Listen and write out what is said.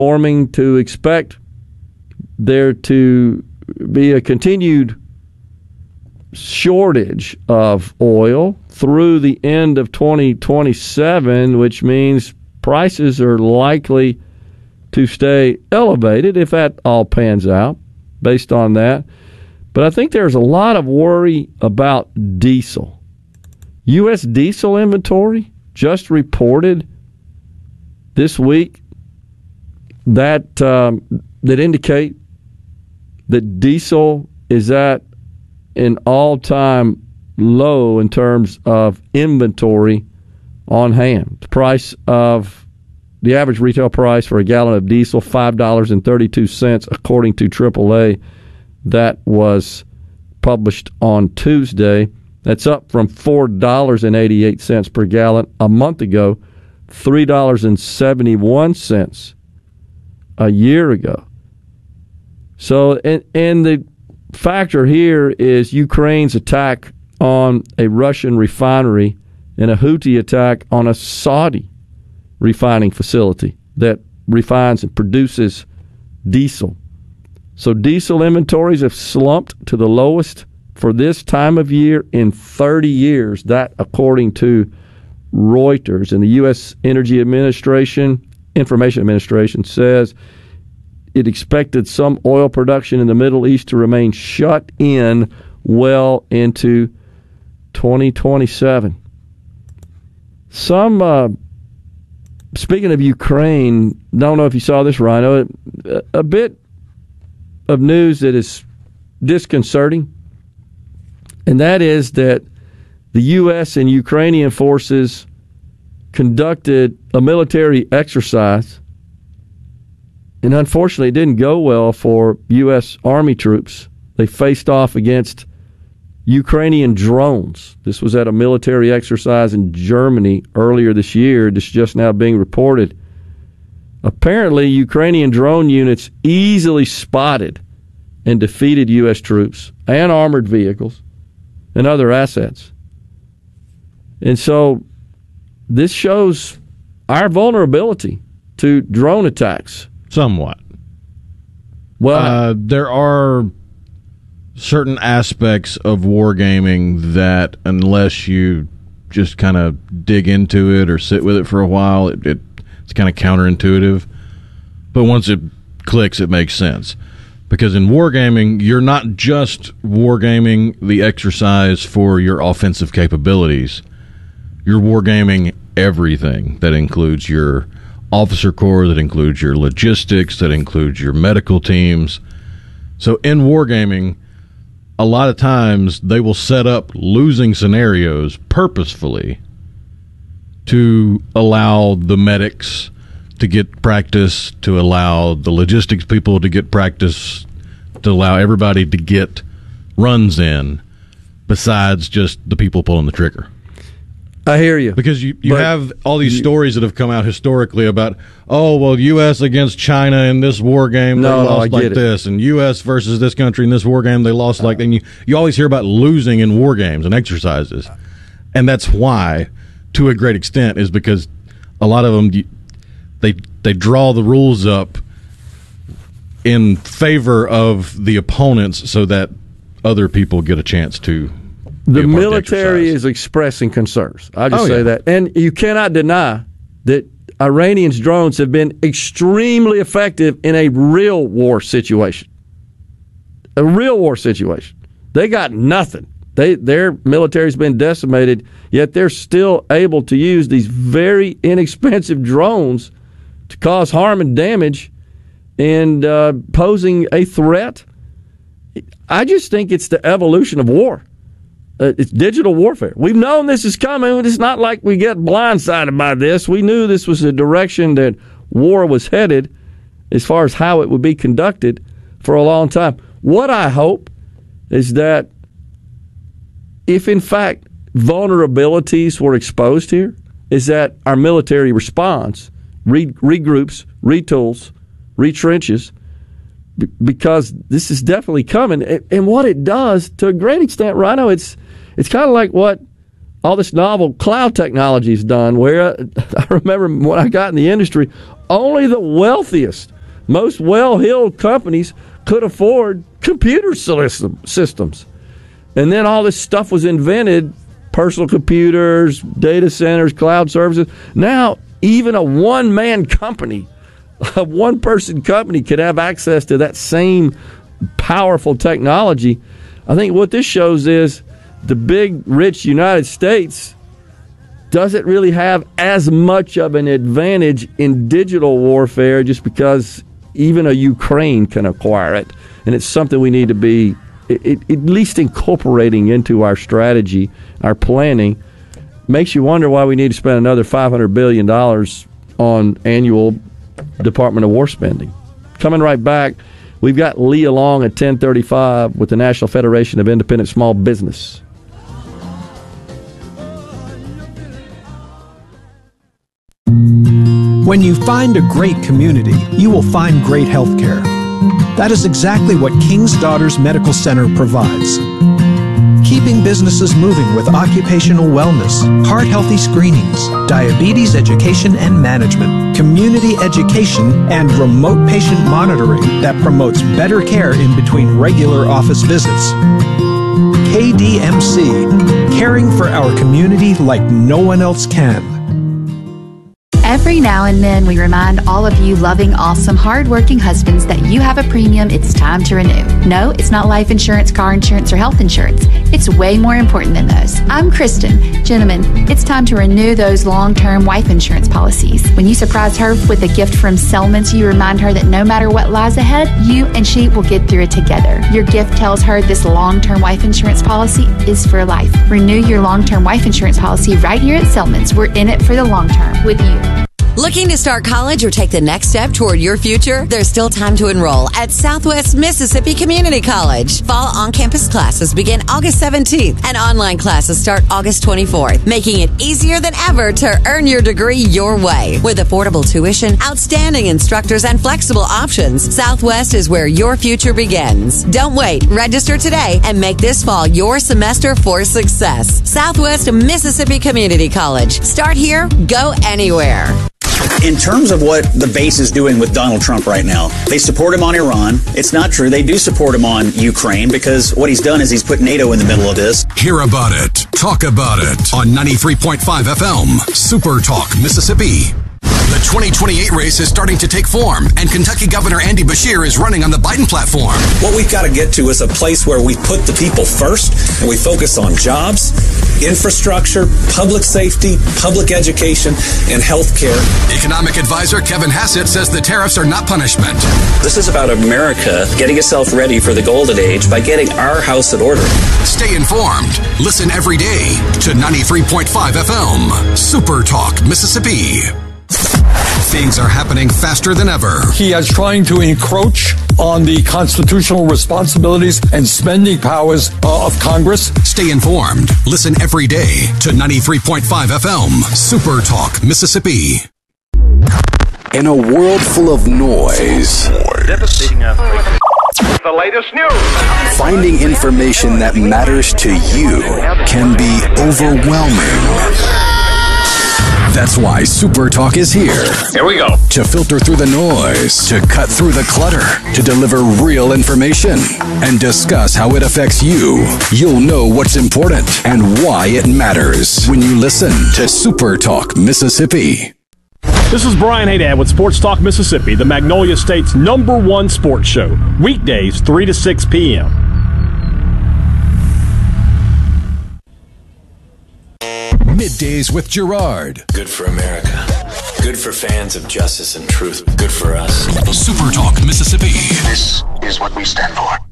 forming to expect there to be a continued shortage of oil through the end of 2027, which means prices are likely to stay elevated if that all pans out based on that. But I think there's a lot of worry about diesel. U.S. diesel inventory just reported this week that indicate that diesel is at an all-time low in terms of inventory on hand. The average retail price for a gallon of diesel, $5.32, according to AAA. That was published on Tuesday. That's up from $4.88 per gallon a month ago, $3.71 a year ago. So, and the factor here is Ukraine's attack on a Russian refinery and a Houthi attack on a Saudi refining facility that refines and produces diesel. So diesel inventories have slumped to the lowest for this time of year in 30 years, that according to Reuters. And the U.S. Information Administration says it expected some oil production in the Middle East to remain shut in well into 2027. Speaking of Ukraine, don't know if you saw this, Rhino, a bit of news that is disconcerting, and that is that the U.S. and Ukrainian forces conducted a military exercise, and unfortunately it didn't go well for U.S. Army troops. They faced off against Ukrainian drones. This was at a military exercise in Germany earlier this year. This is just now being reported. Apparently, Ukrainian drone units easily spotted and defeated U.S. troops and armored vehicles and other assets. And so this shows our vulnerability to drone attacks. Somewhat. Well, there are certain aspects of wargaming that, unless you just kind of dig into it or sit with it for a while, it's kind of counterintuitive. But once it clicks, it makes sense. Because in wargaming, you're not just wargaming the exercise for your offensive capabilities. You're wargaming everything. That includes your officer corps, that includes your logistics, that includes your medical teams. So in wargaming, a lot of times they will set up losing scenarios purposefully to allow the medics to get practice, to allow the logistics people to get practice, to allow everybody to get runs in besides just the people pulling the trigger. I hear you. Because you have all these stories that have come out historically about, oh, well, U.S. against China in this war game, they lost like this, and U.S. versus this country in this war game, they lost like that. And you always hear about losing in war games and exercises. And that's why, to a great extent, is because a lot of them, they draw the rules up in favor of the opponents so that other people get a chance to. The military is expressing concerns. I'll just say that. And you cannot deny that Iranians' drones have been extremely effective in a real war situation. A real war situation. They got nothing. Their military's been decimated, yet they're still able to use these very inexpensive drones to cause harm and damage and posing a threat. I just think it's the evolution of war. It's digital warfare. We've known this is coming. It's not like we get blindsided by this. We knew this was the direction that war was headed as far as how it would be conducted for a long time. What I hope is that if, in fact, vulnerabilities were exposed here, is that our military responds, regroups, retools, retrenches, because this is definitely coming. And what it does, to a great extent, Rhino, it's kind of like what all this novel cloud technology has done, where I remember when I got in the industry, only the wealthiest, most well-heeled companies could afford computer systems. And then all this stuff was invented, personal computers, data centers, cloud services. Now, even a one-man company, a one-person company could have access to that same powerful technology. I think what this shows is the big, rich United States doesn't really have as much of an advantage in digital warfare just because even a Ukraine can acquire it. And it's something we need to be at least incorporating into our strategy, our planning. Makes you wonder why we need to spend another $500 billion on annual Department of War spending. Coming right back, we've got Leah Long at 10:35 with the National Federation of Independent Small Business. When you find a great community, you will find great health care. That is exactly what King's Daughters Medical Center provides. Keeping businesses moving with occupational wellness, heart-healthy screenings, diabetes education and management, community education, and remote patient monitoring that promotes better care in between regular office visits. KDMC, caring for our community like no one else can. Every now and then, we remind all of you loving, awesome, hardworking husbands that you have a premium it's time to renew. No, it's not life insurance, car insurance, or health insurance. It's way more important than those. I'm Kristen. Gentlemen, it's time to renew those long-term wife insurance policies. When you surprise her with a gift from Selman's, you remind her that no matter what lies ahead, you and she will get through it together. Your gift tells her this long-term wife insurance policy is for life. Renew your long-term wife insurance policy right here at Selman's. We're in it for the long term with you. Looking to start college or take the next step toward your future? There's still time to enroll at Southwest Mississippi Community College. Fall on-campus classes begin August 17th and online classes start August 24th, making it easier than ever to earn your degree your way. With affordable tuition, outstanding instructors, and flexible options, Southwest is where your future begins. Don't wait. Register today and make this fall your semester for success. Southwest Mississippi Community College. Start here, go anywhere. In terms of what the base is doing with Donald Trump right now, they support him on Iran. It's not true. They do support him on Ukraine because what he's done is he's put NATO in the middle of this. Hear about it. Talk about it on 93.5 FM, Super Talk, Mississippi. The 2028 race is starting to take form, and Kentucky Governor Andy Beshear is running on the Biden platform. What we've got to get to is a place where we put the people first and we focus on jobs, infrastructure, public safety, public education, and health care. Economic advisor Kevin Hassett says the tariffs are not punishment. This is about America getting itself ready for the golden age by getting our house in order. Stay informed. Listen every day to 93.5 FM, Super Talk, Mississippi. Things are happening faster than ever. He is trying to encroach on the constitutional responsibilities and spending powers of Congress. Stay informed. Listen every day to 93.5 FM, Super Talk, Mississippi. In a world full of noise, devastating earthquake. The latest news. Finding information that matters to you can be overwhelming. That's why Super Talk is here. Here we go. To filter through the noise, to cut through the clutter, to deliver real information, and discuss how it affects you. You'll know what's important and why it matters when you listen to Super Talk Mississippi. This is Brian Haydad with Sports Talk Mississippi, the Magnolia State's #1 sports show. Weekdays, 3 to 6 p.m. Middays with Gerard. Good for America. Good for fans of justice and truth. Good for us. Super Talk Mississippi. This is what we stand for.